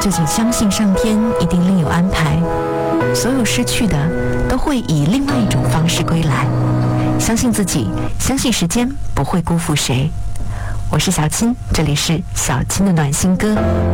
就请相信上天一定另有安排，所有失去的都会以另外一种方式归来。相信自己，相信时间不会辜负谁。我是小青，这里是小青的暖心歌。